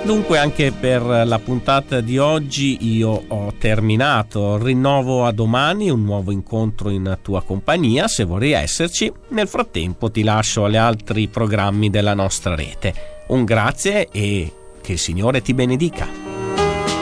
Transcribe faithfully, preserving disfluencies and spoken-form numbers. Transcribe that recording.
Dunque anche per la puntata di oggi io ho terminato. Rinnovo a domani un nuovo incontro in tua compagnia, se vorrei esserci. Nel frattempo ti lascio agli altri programmi della nostra rete. Un grazie e che il Signore ti benedica.